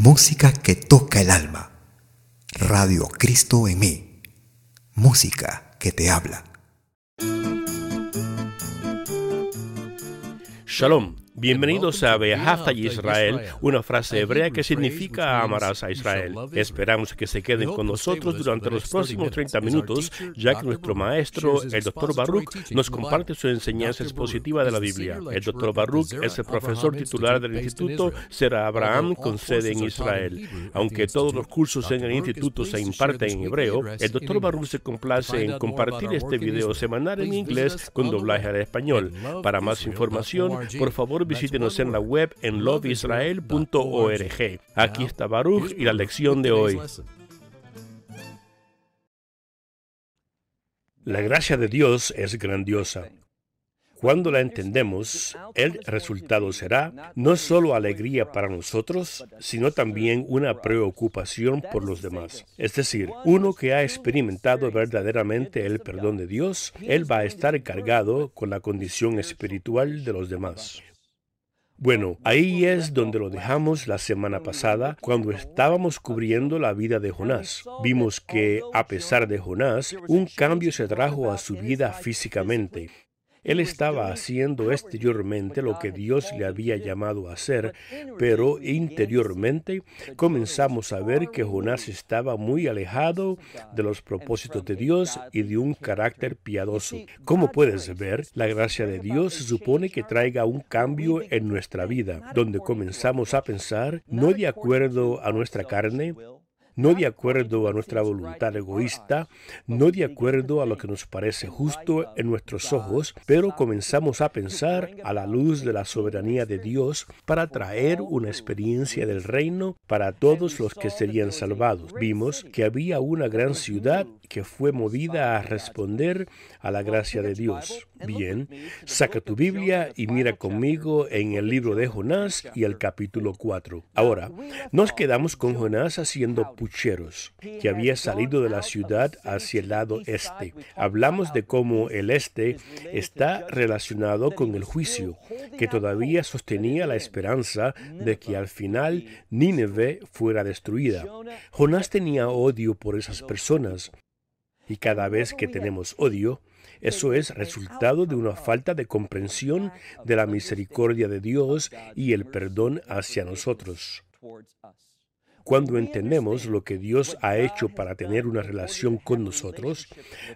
Música que toca el alma. Radio Cristo en mí. Música que te habla. Shalom. Bienvenidos a Ve'ahavta Yisrael, una frase hebrea que significa amarás a Israel. Esperamos que se queden con nosotros durante los próximos 30 minutos, ya que nuestro maestro, el Dr. Baruch, nos comparte su enseñanza expositiva de la Biblia. El Dr. Baruch es el profesor titular del Instituto Sera Abraham con sede en Israel. Aunque todos los cursos en el instituto se imparten en hebreo, el Dr. Baruch se complace en compartir este video semanal en inglés con doblaje al español. Para más información, por favor, visítenos en la web en loveisrael.org. Aquí está Baruch y la lección de hoy. La gracia de Dios es grandiosa. Cuando la entendemos, el resultado será no solo alegría para nosotros, sino también una preocupación por los demás. Es decir, uno que ha experimentado verdaderamente el perdón de Dios, él va a estar cargado con la condición espiritual de los demás. Bueno, ahí es donde lo dejamos la semana pasada, cuando estábamos cubriendo la vida de Jonás. Vimos que, a pesar de Jonás, un cambio se trajo a su vida físicamente. Él estaba haciendo exteriormente lo que Dios le había llamado a hacer, pero interiormente comenzamos a ver que Jonás estaba muy alejado de los propósitos de Dios y de un carácter piadoso. Como puedes ver, la gracia de Dios se supone que traiga un cambio en nuestra vida, donde comenzamos a pensar no de acuerdo a nuestra carne, no de acuerdo a nuestra voluntad egoísta, no de acuerdo a lo que nos parece justo en nuestros ojos, pero comenzamos a pensar a la luz de la soberanía de Dios para traer una experiencia del reino para todos los que serían salvados. Vimos que había una gran ciudad que fue movida a responder a la gracia de Dios. Bien, saca tu Biblia y mira conmigo en el libro de Jonás y el capítulo 4. Ahora, nos quedamos con Jonás haciendo pucheros, que había salido de la ciudad hacia el lado este. Hablamos de cómo el este está relacionado con el juicio, que todavía sostenía la esperanza de que al final Nínive fuera destruida. Jonás tenía odio por esas personas. Y cada vez que tenemos odio, eso es resultado de una falta de comprensión de la misericordia de Dios y el perdón hacia nosotros. Cuando entendemos lo que Dios ha hecho para tener una relación con nosotros,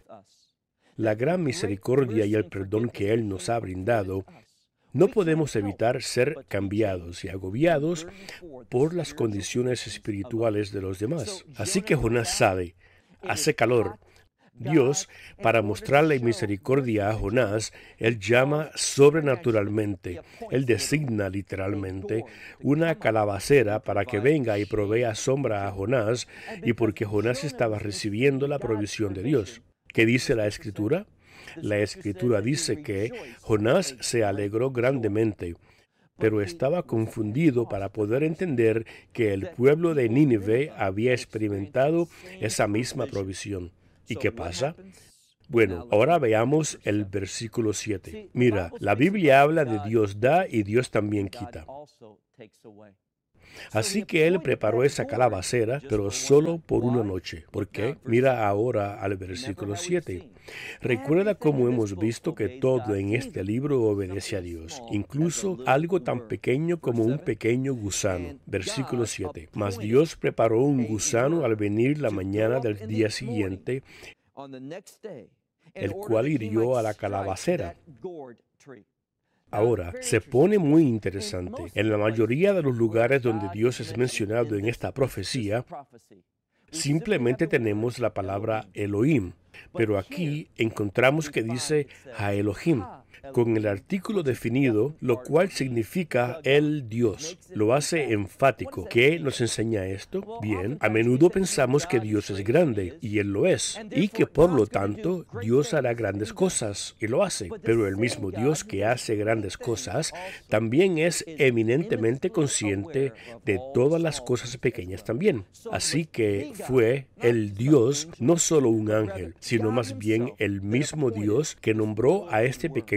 la gran misericordia y el perdón que Él nos ha brindado, no podemos evitar ser cambiados y agobiados por las condiciones espirituales de los demás. Así que Jonás sale, hace calor. Dios, para mostrarle misericordia a Jonás, Él llama sobrenaturalmente, Él designa literalmente una calabacera para que venga y provea sombra a Jonás, y porque Jonás estaba recibiendo la provisión de Dios. ¿Qué dice la Escritura? La Escritura dice que Jonás se alegró grandemente, pero estaba confundido para poder entender que el pueblo de Nínive había experimentado esa misma provisión. ¿Y qué pasa? Bueno, ahora veamos el versículo 7. Mira, la Biblia habla de Dios da y Dios también quita. Así que él preparó esa calabacera, pero solo por una noche. ¿Por qué? Mira ahora al versículo 7. Recuerda cómo hemos visto que todo en este libro obedece a Dios, incluso algo tan pequeño como un pequeño gusano. Versículo 7. Mas Dios preparó un gusano al venir la mañana del día siguiente, el cual hirió a la calabacera. Ahora, se pone muy interesante. En la mayoría de los lugares donde Dios es mencionado en esta profecía, simplemente tenemos la palabra Elohim, pero aquí encontramos que dice Ha-Elohim, con el artículo definido, lo cual significa el Dios. Lo hace enfático. ¿Qué nos enseña esto? Bien, a menudo pensamos que Dios es grande, y Él lo es, y que por lo tanto Dios hará grandes cosas, y lo hace. Pero el mismo Dios que hace grandes cosas también es eminentemente consciente de todas las cosas pequeñas también. Así que fue el Dios, no solo un ángel, sino más bien el mismo Dios que nombró a este pequeño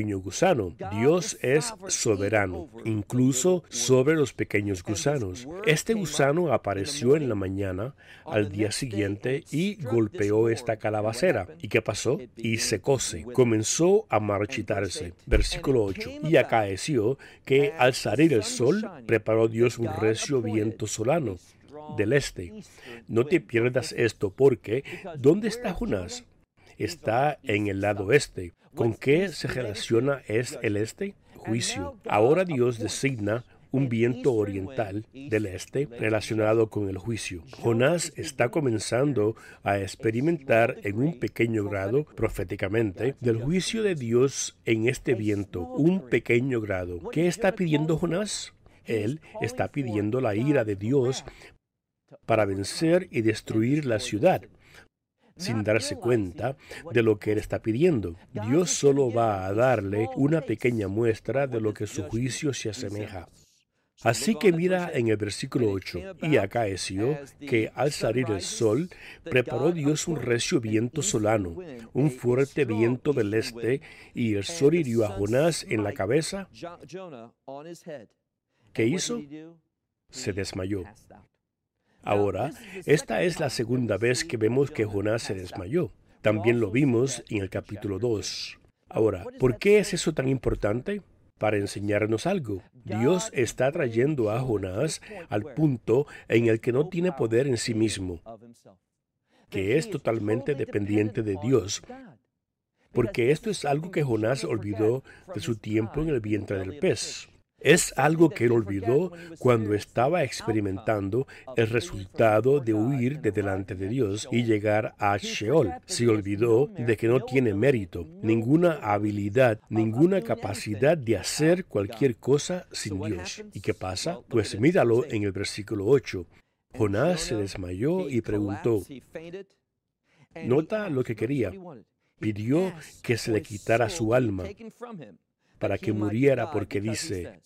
pequeño gusano. Dios es soberano, incluso sobre los pequeños gusanos. Este gusano apareció en la mañana al día siguiente y golpeó esta calabacera. ¿Y qué pasó? Y secóse. Comenzó a marchitarse. Versículo 8. Y acaeció que al salir el sol, preparó Dios un recio viento solano del este. No te pierdas esto porque ¿dónde está Jonás? Está en el lado este. ¿Con qué se relaciona el este? Juicio. Ahora Dios designa un viento oriental del este relacionado con el juicio. Jonás está comenzando a experimentar en un pequeño grado, proféticamente, del juicio de Dios en este viento, un pequeño grado. ¿Qué está pidiendo Jonás? Él está pidiendo la ira de Dios para vencer y destruir la ciudad, sin darse cuenta de lo que él está pidiendo. Dios solo va a darle una pequeña muestra de lo que su juicio se asemeja. Así que mira en el versículo 8, y acaeció que al salir el sol, preparó Dios un recio viento solano, un fuerte viento del este, y el sol hirió a Jonás en la cabeza. ¿Qué hizo? Se desmayó. Ahora, esta es la segunda vez que vemos que Jonás se desmayó. También lo vimos en el capítulo 2. Ahora, ¿por qué es eso tan importante? Para enseñarnos algo. Dios está trayendo a Jonás al punto en el que no tiene poder en sí mismo, que es totalmente dependiente de Dios, porque esto es algo que Jonás olvidó de su tiempo en el vientre del pez. Es algo que él olvidó cuando estaba experimentando el resultado de huir de delante de Dios y llegar a Sheol. Se olvidó de que no tiene mérito, ninguna habilidad, ninguna capacidad de hacer cualquier cosa sin Dios. ¿Y qué pasa? Pues míralo en el versículo 8. Jonás se desmayó y preguntó. Nota lo que quería. Pidió que se le quitara su alma para que muriera porque dice,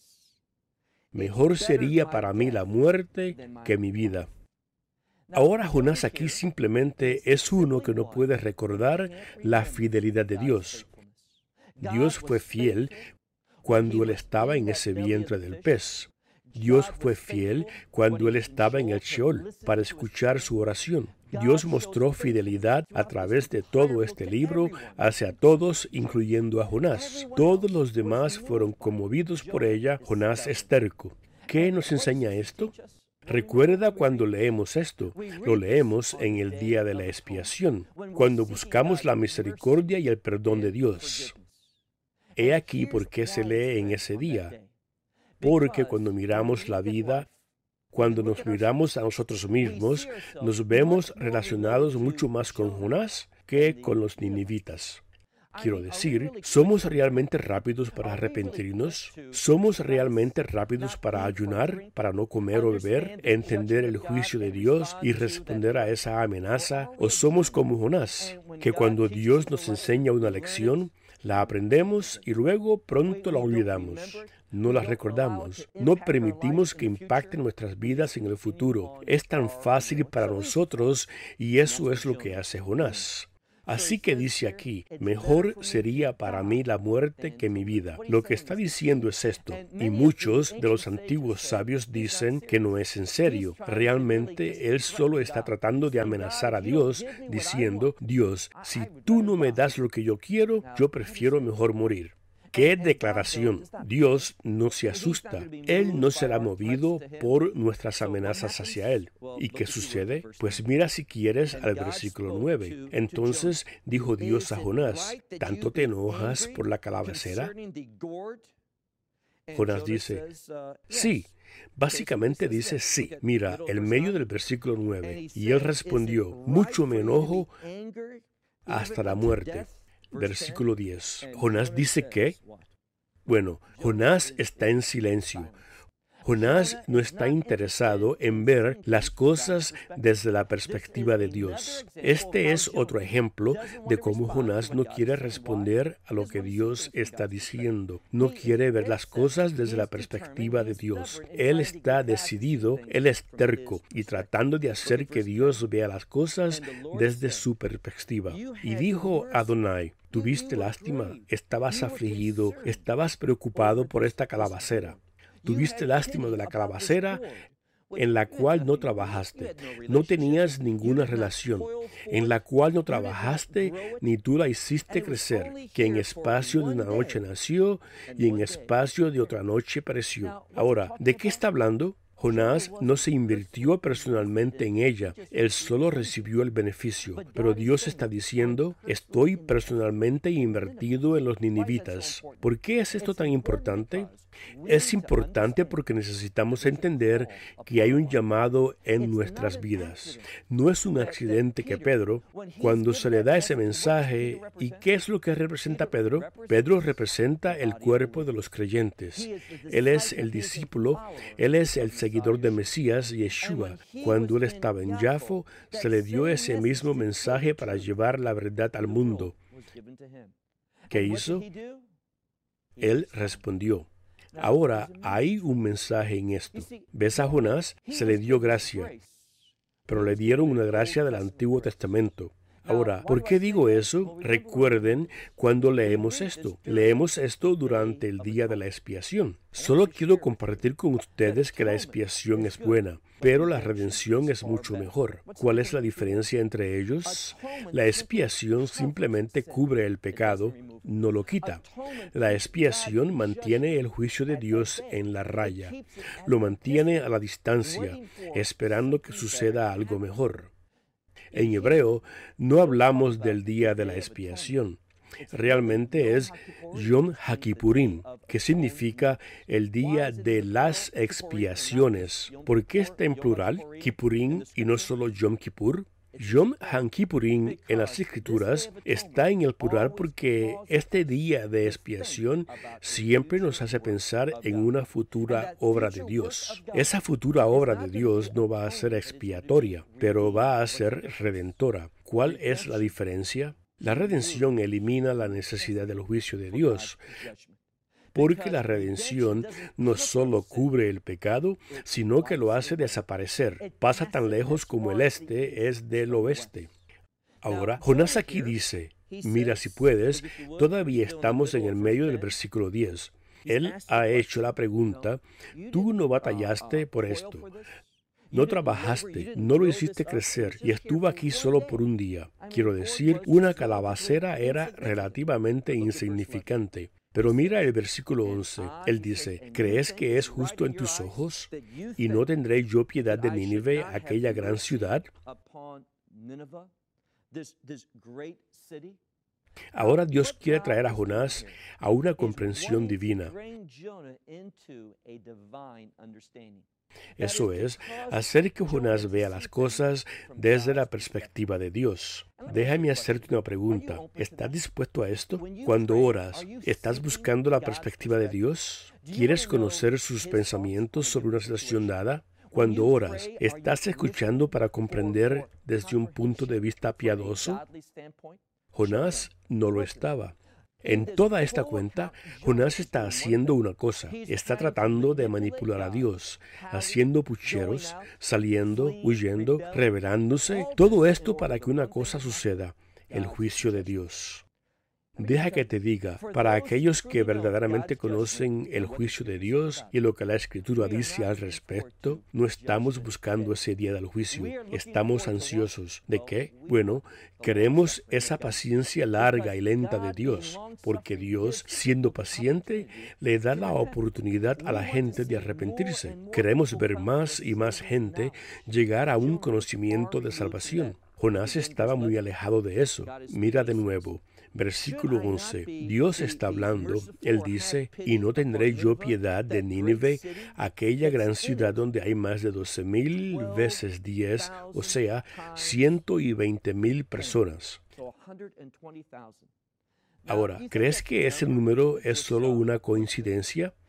mejor sería para mí la muerte que mi vida. Ahora Jonás aquí simplemente es uno que no puede recordar la fidelidad de Dios. Dios fue fiel cuando él estaba en ese vientre del pez. Dios fue fiel cuando él estaba en el Sheol para escuchar su oración. Dios mostró fidelidad a través de todo este libro hacia todos, incluyendo a Jonás. Todos los demás fueron conmovidos por ella. Jonás es terco. ¿Qué nos enseña esto? Recuerda cuando leemos esto. Lo leemos en el día de la expiación, cuando buscamos la misericordia y el perdón de Dios. He aquí por qué se lee en ese día. Porque cuando miramos la vida, cuando nos miramos a nosotros mismos, nos vemos relacionados mucho más con Jonás que con los ninivitas. Quiero decir, ¿somos realmente rápidos para arrepentirnos? ¿Somos realmente rápidos para ayunar, para no comer o beber, entender el juicio de Dios y responder a esa amenaza? ¿O somos como Jonás, que cuando Dios nos enseña una lección, la aprendemos y luego pronto la olvidamos? No las recordamos, no permitimos que impacten nuestras vidas en el futuro. Es tan fácil para nosotros y eso es lo que hace Jonás. Así que dice aquí, mejor sería para mí la muerte que mi vida. Lo que está diciendo es esto, y muchos de los antiguos sabios dicen que no es en serio. Realmente él solo está tratando de amenazar a Dios, diciendo, Dios, si tú no me das lo que yo quiero, yo prefiero mejor morir. ¡Qué declaración! Dios no se asusta. Él no será movido por nuestras amenazas hacia Él. ¿Y qué sucede? Pues mira si quieres al versículo 9. Entonces dijo Dios a Jonás, ¿tanto te enojas por la calabacera? Jonás dice, sí. Básicamente dice sí. Mira, el medio del versículo 9. Y él respondió, mucho me enojo hasta la muerte. Versículo 10. Jonás dice que, bueno, Jonás está en silencio. Jonás no está interesado en ver las cosas desde la perspectiva de Dios. Este es otro ejemplo de cómo Jonás no quiere responder a lo que Dios está diciendo. No quiere ver las cosas desde la perspectiva de Dios. Él está decidido, él es terco y tratando de hacer que Dios vea las cosas desde su perspectiva. Y dijo Adonai: tuviste lástima, estabas afligido, estabas preocupado por esta calabacera. Tuviste lástima de la calabacera en la cual no trabajaste, no tenías ninguna relación, en la cual no trabajaste ni tú la hiciste crecer, que en espacio de una noche nació y en espacio de otra noche pereció. Ahora, ¿de qué está hablando? Jonás no se invirtió personalmente en ella, él solo recibió el beneficio. Pero Dios está diciendo: estoy personalmente invertido en los ninivitas. ¿Por qué es esto tan importante? Es importante porque necesitamos entender que hay un llamado en nuestras vidas. No es un accidente que Pedro, cuando se le da ese mensaje, ¿y qué es lo que representa Pedro? Pedro representa el cuerpo de los creyentes. Él es el discípulo, él es el seguidor de Mesías, Yeshua. Cuando él estaba en Jafo, se le dio ese mismo mensaje para llevar la verdad al mundo. ¿Qué hizo? Él respondió. Ahora hay un mensaje en esto. ¿Ves a Jonás? Se le dio gracia, pero le dieron una gracia del Antiguo Testamento. Ahora, ¿por qué digo eso? Recuerden cuando leemos esto. Leemos esto durante el día de la expiación. Solo quiero compartir con ustedes que la expiación es buena, pero la redención es mucho mejor. ¿Cuál es la diferencia entre ellos? La expiación simplemente cubre el pecado, no lo quita. La expiación mantiene el juicio de Dios en la raya. Lo mantiene a la distancia, esperando que suceda algo mejor. En hebreo no hablamos del día de la expiación. Realmente es Yom HaKippurim, que significa el día de las expiaciones. ¿Por qué está en plural, Kippurim, y no solo Yom Kippur? Yom HaKippurim en las Escrituras está en el plural porque este día de expiación siempre nos hace pensar en una futura obra de Dios. Esa futura obra de Dios no va a ser expiatoria, pero va a ser redentora. ¿Cuál es la diferencia? La redención elimina la necesidad del juicio de Dios, porque la redención no solo cubre el pecado, sino que lo hace desaparecer. Pasa tan lejos como el este es del oeste. Ahora, Jonás aquí dice, mira si puedes, todavía estamos en el medio del versículo 10. Él ha hecho la pregunta, tú no batallaste por esto. No trabajaste, no lo hiciste crecer y estuvo aquí solo por un día. Quiero decir, una calabacera era relativamente insignificante. Pero mira el versículo 11. Él dice, ¿crees que es justo en tus ojos? ¿Y no tendré yo piedad de Nínive, aquella gran ciudad? Ahora Dios quiere traer a Jonás a una comprensión divina. Eso es, hacer que Jonás vea las cosas desde la perspectiva de Dios. Déjame hacerte una pregunta. ¿Estás dispuesto a esto? Cuando oras, ¿estás buscando la perspectiva de Dios? ¿Quieres conocer sus pensamientos sobre una situación dada? Cuando oras, ¿estás escuchando para comprender desde un punto de vista piadoso? Jonás no lo estaba. En toda esta cuenta, Jonás está haciendo una cosa. Está tratando de manipular a Dios, haciendo pucheros, saliendo, huyendo, rebelándose. Todo esto para que una cosa suceda, el juicio de Dios. Deja que te diga, para aquellos que verdaderamente conocen el juicio de Dios y lo que la Escritura dice al respecto, no estamos buscando ese día del juicio. Estamos ansiosos. ¿De qué? Bueno, queremos esa paciencia larga y lenta de Dios, porque Dios, siendo paciente, le da la oportunidad a la gente de arrepentirse. Queremos ver más y más gente llegar a un conocimiento de salvación. Jonás estaba muy alejado de eso. Mira de nuevo. Versículo 11. Dios está hablando. Él dice, ¿y no tendré yo piedad de Nínive, aquella gran ciudad donde hay más de 12,000 veces 10, o sea, 120,000 personas? Ahora, ¿crees que ese número es solo una coincidencia?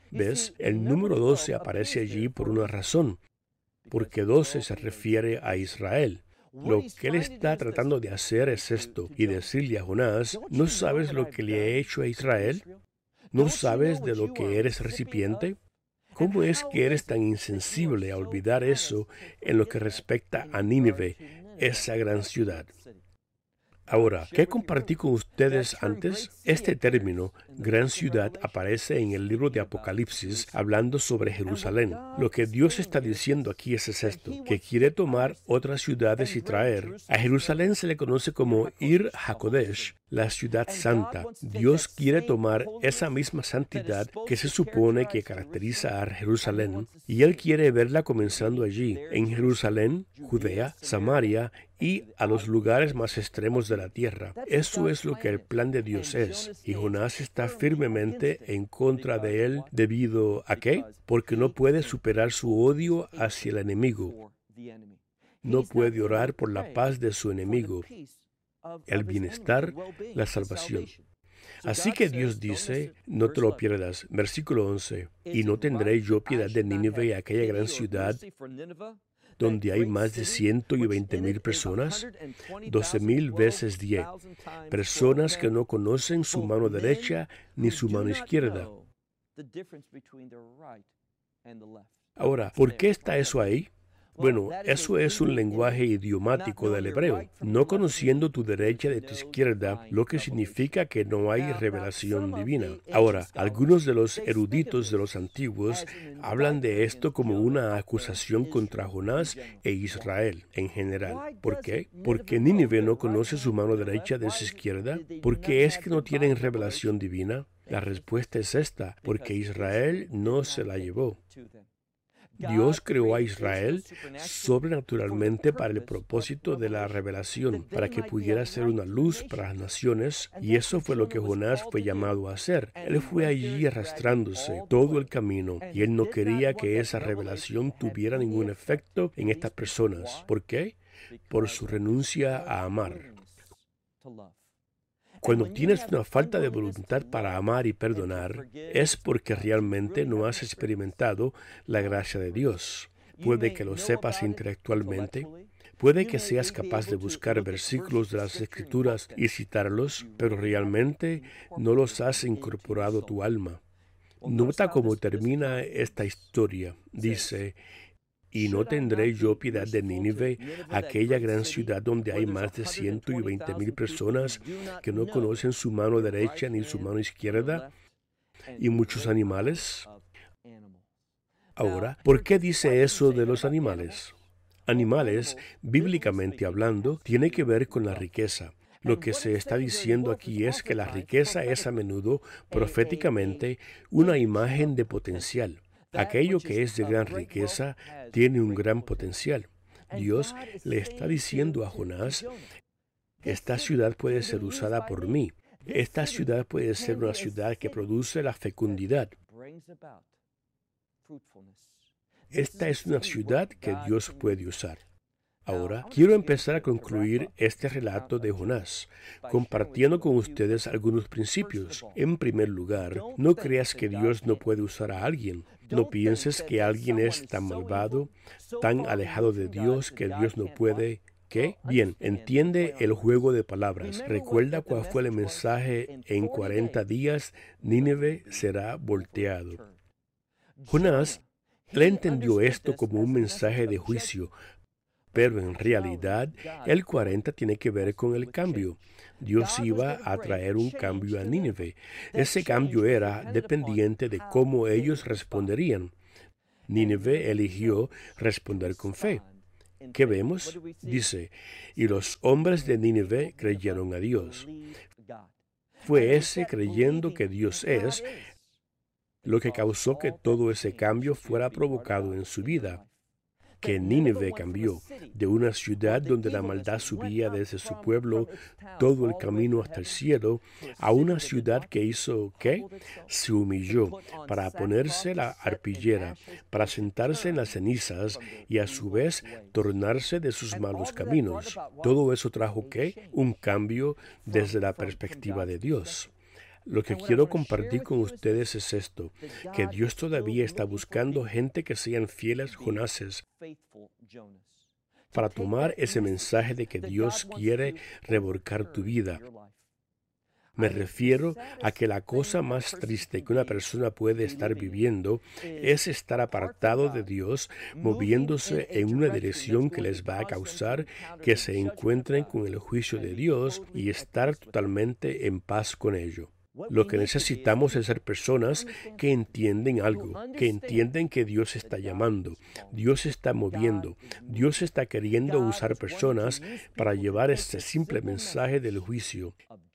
¿Ves? El número 12 aparece allí por una razón, porque 12 se refiere a Israel. Lo que él está tratando de hacer es esto, y decirle a Jonás, ¿no sabes lo que le he hecho a Israel? ¿No sabes de lo que eres recipiente? ¿Cómo es que eres tan insensible a olvidar eso en lo que respecta a Nínive, esa gran ciudad? Ahora, ¿qué compartí con ustedes antes? Este término, gran ciudad, aparece en el libro de Apocalipsis hablando sobre Jerusalén. Lo que Dios está diciendo aquí es esto, que quiere tomar otras ciudades y traer. A Jerusalén se le conoce como Ir HaKodesh, la ciudad santa. Dios quiere tomar esa misma santidad que se supone que caracteriza a Jerusalén, y Él quiere verla comenzando allí, en Jerusalén, Judea, Samaria y a los lugares más extremos de la tierra. Eso es lo que el plan de Dios es. Y Jonás está firmemente en contra de él debido a ¿qué? Porque no puede superar su odio hacia el enemigo. No puede orar por la paz de su enemigo, el bienestar, la salvación. Así que Dios dice, no te lo pierdas, versículo 11, y no tendré yo piedad de Nínive, aquella gran ciudad donde hay más de 120,000 personas, 12,000 veces 10, personas que no conocen su mano derecha ni su mano izquierda. Ahora, ¿por qué está eso ahí? Bueno, eso es un lenguaje idiomático del hebreo, no conociendo tu derecha de tu izquierda, lo que significa que no hay revelación divina. Ahora, algunos de los eruditos de los antiguos hablan de esto como una acusación contra Jonás e Israel en general. ¿Por qué? Porque Nínive no conoce su mano derecha de su izquierda. ¿Por qué es que no tienen revelación divina? La respuesta es esta, porque Israel no se la llevó. Dios creó a Israel sobrenaturalmente para el propósito de la revelación, para que pudiera ser una luz para las naciones, y eso fue lo que Jonás fue llamado a hacer. Él fue allí arrastrándose todo el camino, y él no quería que esa revelación tuviera ningún efecto en estas personas. ¿Por qué? Por su renuncia a amar. Cuando tienes una falta de voluntad para amar y perdonar, es porque realmente no has experimentado la gracia de Dios. Puede que lo sepas intelectualmente, puede que seas capaz de buscar versículos de las Escrituras y citarlos, pero realmente no los has incorporado a tu alma. Nota cómo termina esta historia. Dice, y no tendré yo piedad de Nínive, aquella gran ciudad donde hay más de 120,000 personas que no conocen su mano derecha ni su mano izquierda, y muchos animales. Ahora, ¿por qué dice eso de los animales? Animales, bíblicamente hablando, tiene que ver con la riqueza. Lo que se está diciendo aquí es que la riqueza es a menudo, proféticamente, una imagen de potencial. Aquello que es de gran riqueza tiene un gran potencial. Dios le está diciendo a Jonás, esta ciudad puede ser usada por mí. Esta ciudad puede ser una ciudad que produce la fecundidad. Esta es una ciudad que Dios puede usar. Ahora, quiero empezar a concluir este relato de Jonás, compartiendo con ustedes algunos principios. En primer lugar, no creas que Dios no puede usar a alguien. No pienses que alguien es tan malvado, tan alejado de Dios, que Dios no puede. ¿Qué? Bien, entiende el juego de palabras. Recuerda cuál fue el mensaje: en 40 días Nínive será volteado. Jonás, él entendió esto como un mensaje de juicio, pero en realidad el 40 tiene que ver con el cambio. Dios iba a traer un cambio a Nínive. Ese cambio era dependiente de cómo ellos responderían. Nínive eligió responder con fe. ¿Qué vemos? Dice, y los hombres de Nínive creyeron a Dios. Fue ese creyendo que Dios es lo que causó que todo ese cambio fuera provocado en su vida. Que Nínive cambió de una ciudad donde la maldad subía desde su pueblo todo el camino hasta el cielo, a una ciudad que hizo ¿qué? Se humilló para ponerse la arpillera, para sentarse en las cenizas y a su vez tornarse de sus malos caminos. Todo eso trajo ¿qué? Un cambio desde la perspectiva de Dios. Lo que quiero compartir con ustedes es esto, que Dios todavía está buscando gente que sean fieles Jonases para tomar ese mensaje de que Dios quiere revolcar tu vida. Me refiero a que la cosa más triste que una persona puede estar viviendo es estar apartado de Dios, moviéndose en una dirección que les va a causar que se encuentren con el juicio de Dios y estar totalmente en paz con ello. Lo que necesitamos es ser personas que entienden algo, que entienden que Dios está llamando, Dios está moviendo, Dios está queriendo usar personas para llevar este simple mensaje del juicio.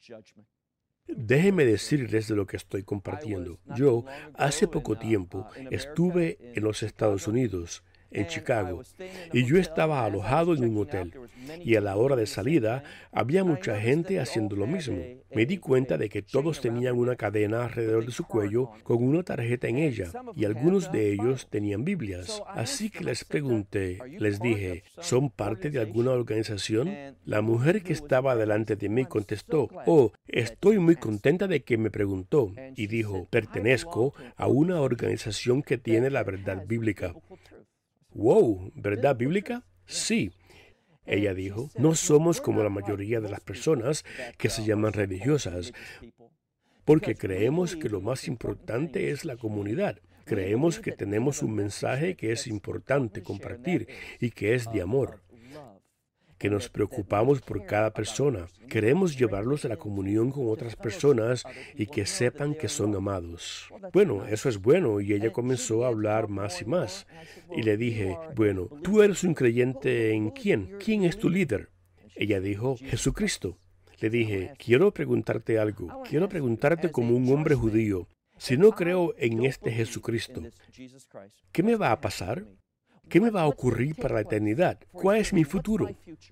Déjenme decirles de lo que estoy compartiendo. Yo, hace poco tiempo, estuve en los Estados Unidos, en Chicago, y yo estaba alojado en un hotel, y a la hora de salida había mucha gente haciendo lo mismo. Me di cuenta de que todos tenían una cadena alrededor de su cuello con una tarjeta en ella, y algunos de ellos tenían Biblias. Así que les pregunté, les dije, ¿son parte de alguna organización? La mujer que estaba delante de mí contestó, oh, estoy muy contenta de que me preguntó, y dijo, pertenezco a una organización que tiene la verdad bíblica. Wow, ¿verdad bíblica? Sí. Ella dijo, no somos como la mayoría de las personas que se llaman religiosas, porque creemos que lo más importante es la comunidad. Creemos que tenemos un mensaje que es importante compartir y que es de amor, que nos preocupamos por cada persona. Queremos llevarlos a la comunión con otras personas y que sepan que son amados. Bueno, eso es bueno, y ella comenzó a hablar más y más. Y le dije, bueno, ¿tú eres un creyente en quién? ¿Quién es tu líder? Ella dijo, Jesucristo. Le dije, quiero preguntarte algo. Quiero preguntarte como un hombre judío. Si no creo en este Jesucristo, ¿qué me va a pasar? ¿Qué me va a ocurrir para la eternidad? ¿Cuál es mi futuro?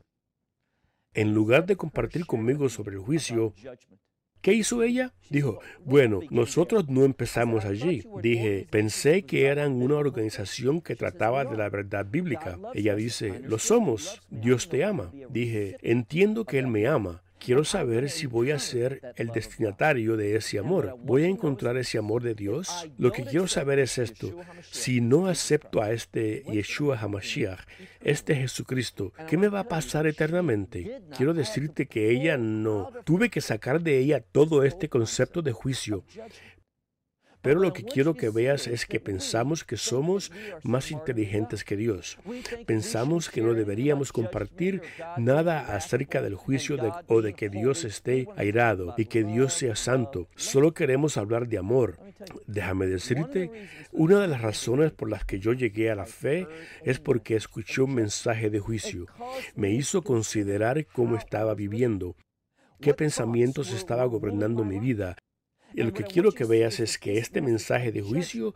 En lugar de compartir conmigo sobre el juicio, ¿qué hizo ella? Dijo, bueno, nosotros no empezamos allí. Dije, pensé que eran una organización que trataba de la verdad bíblica. Ella dice, lo somos. Dios te ama. Dije, entiendo que Él me ama. Quiero saber si voy a ser el destinatario de ese amor. ¿Voy a encontrar ese amor de Dios? Lo que quiero saber es esto. Si no acepto a este Yeshua HaMashiach, este Jesucristo, ¿qué me va a pasar eternamente? Quiero decirte que ella no. Tuve que sacar de ella todo este concepto de juicio. Pero lo que quiero que veas es que pensamos que somos más inteligentes que Dios. Pensamos que no deberíamos compartir nada acerca del juicio o de que Dios esté airado y que Dios sea santo. Solo queremos hablar de amor. Déjame decirte, una de las razones por las que yo llegué a la fe es porque escuché un mensaje de juicio. Me hizo considerar cómo estaba viviendo, qué pensamientos estaba gobernando mi vida. Y lo que quiero que veas es que este mensaje de juicio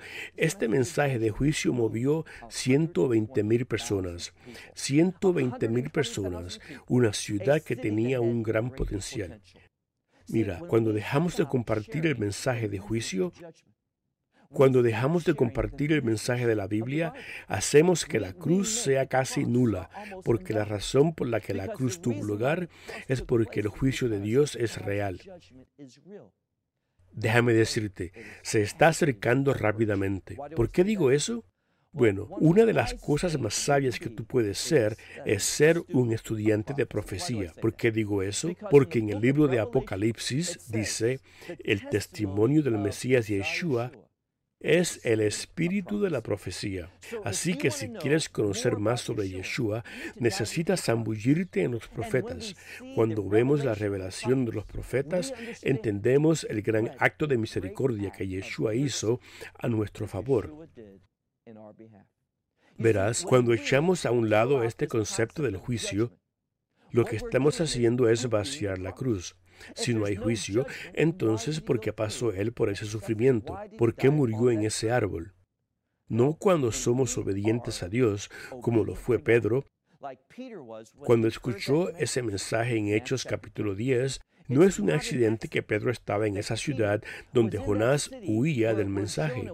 movió 120,000 personas. 120,000 personas, una ciudad que tenía un gran potencial. Mira, cuando dejamos de compartir el mensaje de juicio, cuando dejamos de compartir el mensaje de la Biblia, hacemos que la cruz sea casi nula, porque la razón por la que la cruz tuvo lugar es porque el juicio de Dios es real. Déjame decirte, se está acercando rápidamente. ¿Por qué digo eso? Bueno, una de las cosas más sabias que tú puedes ser es ser un estudiante de profecía. ¿Por qué digo eso? Porque en el libro de Apocalipsis dice, el testimonio del Mesías Yeshua es el espíritu de la profecía. Así que si quieres conocer más sobre Yeshua, necesitas zambullirte en los profetas. Cuando vemos la revelación de los profetas, entendemos el gran acto de misericordia que Yeshua hizo a nuestro favor. Verás, cuando echamos a un lado este concepto del juicio, lo que estamos haciendo es vaciar la cruz. Si no hay juicio, entonces ¿por qué pasó Él por ese sufrimiento? ¿Por qué murió en ese árbol? No cuando somos obedientes a Dios, como lo fue Pedro. Cuando escuchó ese mensaje en Hechos capítulo 10, no es un accidente que Pedro estaba en esa ciudad donde Jonás huía del mensaje.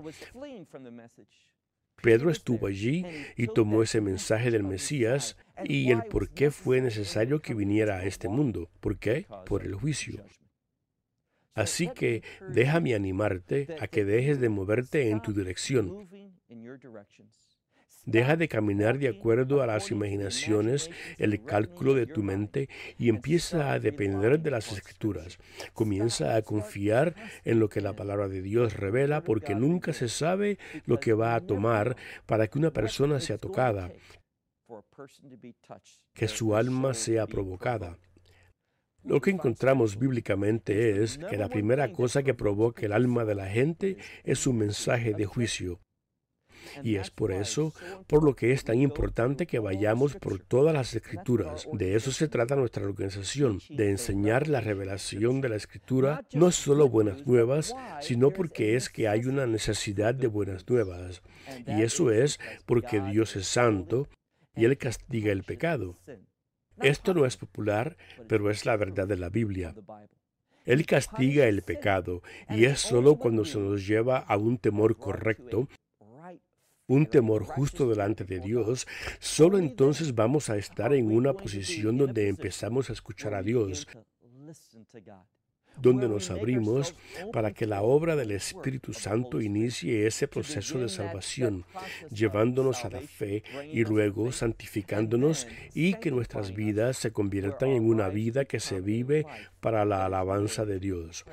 Pedro estuvo allí y tomó ese mensaje del Mesías y el por qué fue necesario que viniera a este mundo. ¿Por qué? Por el juicio. Así que déjame animarte a que dejes de moverte en tu dirección. Deja de caminar de acuerdo a las imaginaciones, el cálculo de tu mente y empieza a depender de las Escrituras. Comienza a confiar en lo que la palabra de Dios revela, porque nunca se sabe lo que va a tomar para que una persona sea tocada, que su alma sea provocada. Lo que encontramos bíblicamente es que la primera cosa que provoca el alma de la gente es un mensaje de juicio. Y es por eso, por lo que es tan importante que vayamos por todas las Escrituras. De eso se trata nuestra organización, de enseñar la revelación de la Escritura, no solo buenas nuevas, sino porque es que hay una necesidad de buenas nuevas. Y eso es porque Dios es santo y Él castiga el pecado. Esto no es popular, pero es la verdad de la Biblia. Él castiga el pecado, y es solo cuando se nos lleva a un temor correcto, un temor justo delante de Dios, solo entonces vamos a estar en una posición donde empezamos a escuchar a Dios, donde nos abrimos para que la obra del Espíritu Santo inicie ese proceso de salvación, llevándonos a la fe y luego santificándonos y que nuestras vidas se conviertan en una vida que se vive para la alabanza de Dios.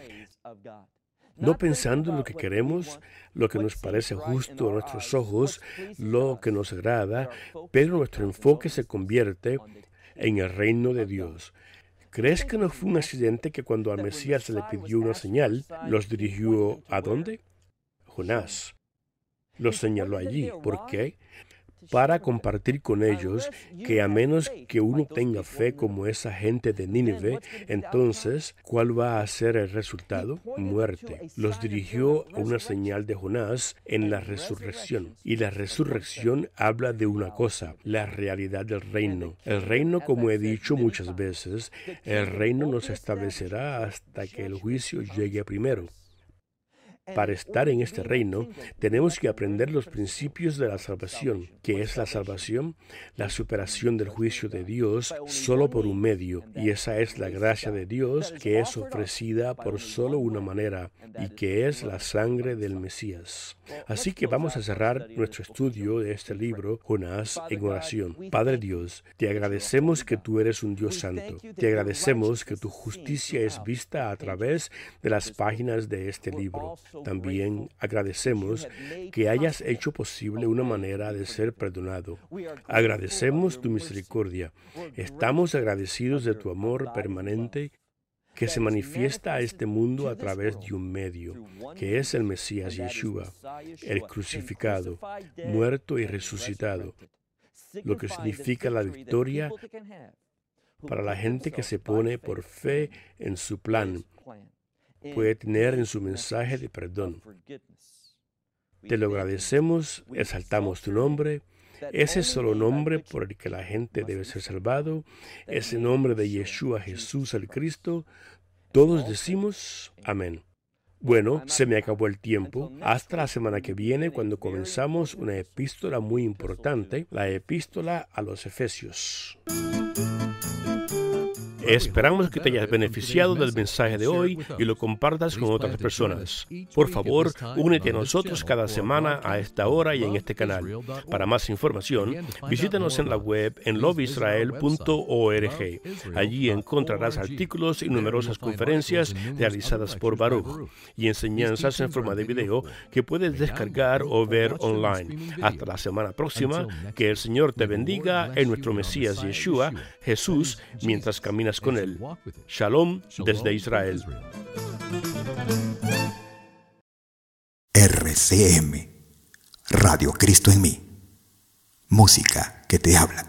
No pensando en lo que queremos, lo que nos parece justo a nuestros ojos, lo que nos agrada, pero nuestro enfoque se convierte en el reino de Dios. ¿Crees que no fue un accidente que cuando al Mesías se le pidió una señal, los dirigió a dónde? Jonás. Los señaló allí. ¿Por qué? Para compartir con ellos que a menos que uno tenga fe como esa gente de Nínive, entonces, ¿cuál va a ser el resultado? Muerte. Los dirigió a una señal de Jonás en la resurrección. Y la resurrección habla de una cosa, la realidad del reino. El reino, como he dicho muchas veces, el reino no se establecerá hasta que el juicio llegue primero. Para estar en este reino, tenemos que aprender los principios de la salvación. ¿Qué es la salvación? La superación del juicio de Dios solo por un medio. Y esa es la gracia de Dios que es ofrecida por solo una manera, y que es la sangre del Mesías. Así que vamos a cerrar nuestro estudio de este libro, Jonás, en oración. Padre Dios, te agradecemos que tú eres un Dios santo. Te agradecemos que tu justicia es vista a través de las páginas de este libro. También agradecemos que hayas hecho posible una manera de ser perdonado. Agradecemos tu misericordia. Estamos agradecidos de tu amor permanente que se manifiesta a este mundo a través de un medio, que es el Mesías Yeshua, el crucificado, muerto y resucitado, lo que significa la victoria para la gente que se pone por fe en su plan. Puede tener en su mensaje de perdón. Te lo agradecemos, exaltamos tu nombre, ese solo nombre por el que la gente debe ser salvado, ese nombre de Yeshua Jesús el Cristo. Todos decimos amén. Bueno, se me acabó el tiempo. Hasta la semana que viene, cuando comenzamos una epístola muy importante, la epístola a los Efesios. Esperamos que te hayas beneficiado del mensaje de hoy y lo compartas con otras personas. Por favor, únete a nosotros cada semana a esta hora y en este canal. Para más información, visítanos en la web en loveisrael.org. Allí encontrarás artículos y numerosas conferencias realizadas por Baruch y enseñanzas en forma de video que puedes descargar o ver online. Hasta la semana próxima, que el Señor te bendiga en nuestro Mesías Yeshua, Jesús, mientras caminas con Él. Shalom desde Israel. RCM, Radio Cristo en mí. Música que te habla.